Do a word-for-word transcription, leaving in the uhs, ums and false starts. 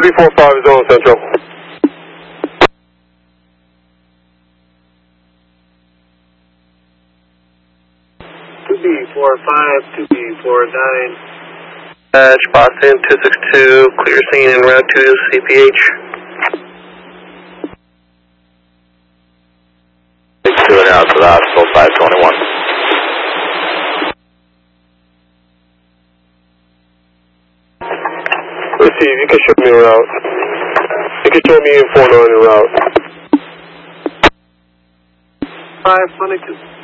three four five is on Central. two B four five, two B four nine. Dispatch, Boston two six two, clear scene en route to C P H. six two now to the hospital, five twenty-one. Let's see if you can show me a route. You can show me in four nine en route. five Huntington.